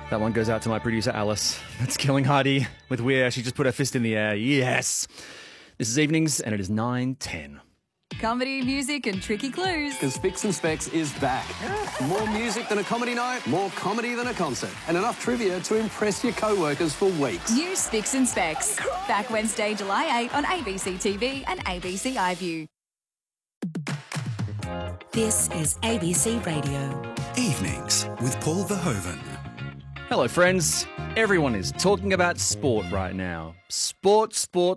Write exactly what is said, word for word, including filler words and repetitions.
That one goes out to my producer, Alice. That's Killing Heidi with Weir. She just put her fist in the air. Yes. This is Evenings, and it is nine ten. Comedy, music and tricky clues. Because Spicks and Specs is back. More music than a comedy night, more comedy than a concert, and enough trivia to impress your co-workers for weeks. New Spicks and Specs. Back Wednesday, July eighth on A B C T V and A B C iView. This is A B C Radio. Evenings with Paul Verhoeven. Hello, friends. Everyone is talking about sport right now. Sport, sport,